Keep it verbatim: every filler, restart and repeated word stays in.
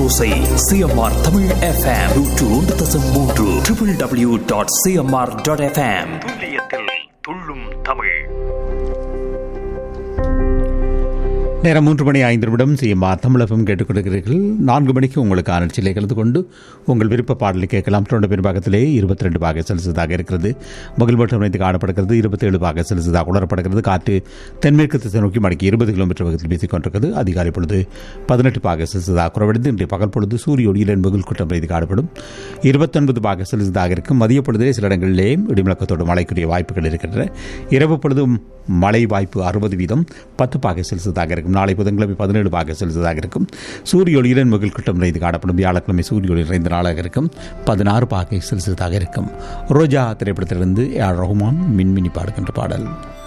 தமிழோசை CMR Tamil FM நூற்று ஒன்று தசம் மூன்று W W W dot CMR dot FM. துல்லியத்தில் துள்ளும் தமிழ். நேரம் மூன்று மணி ஐந்து நிமிடம் சிஎம்ஆர் தமிழகம் கேட்டுக் கொடுக்கிறீர்கள். நான்கு மணிக்கு உங்களுக்கு நிகழ்ச்சியிலே கலந்து கொண்டு உங்கள் விருப்ப பாடலை கேட்கலாம். தொண்டு பின்பாகத்திலே இருபத்தி ரெண்டு பாக செல்சியஸாக இருக்கிறது. மகிழ் மட்டும் அமைத்து காணப்படுகிறது. இருபத்தி ஏழு பாக செல்சியஸாக உணரப்படுகிறது. காற்று தென்மேற்கு திசை நோக்கி மணிக்கு இருபது கிலோமீட்டர் வேகத்தில் வீசிக் கொண்டிருக்கிறது. அதிகாலை பொழுது பதினெட்டு பாக செல்சியஸாக குறைவடைந்து இன்றைய பகல் பொழுது சூரிய ஒளியில் மகிழ் கூட்டம் அமைத்து காணப்படும். இருபத்தொன்பது பாக செல்சியஸாக இருக்கும். மதிய பொழுதே சில இடங்களிலே இடிமுழக்கத்தோடு மழைக்குரிய வாய்ப்புகள் இருக்கின்றன. இரவு பொழுதும் மழை வாய்ப்பு அறுபது வீதம். பத்து பாக செல்சியஸாக இருக்கும். நாளை புதன்கிழமை பதினேழு பாக செல்சியஸாக இருக்கும். சூரிய ஒளியுடன் மகிழ் கூட்டம் நிறைந்து காணப்படும். வியாழக்கிழமை சூரிய ஒளி நிறைந்த நாளாக இருக்கும். பதினாறு பாக செல்சியஸாக இருக்கும். ரோஜா திரைப்படத்திலிருந்து ஏ ஆர் ரஹ்மான் மின்மினி பாடுகின்ற பாடல்.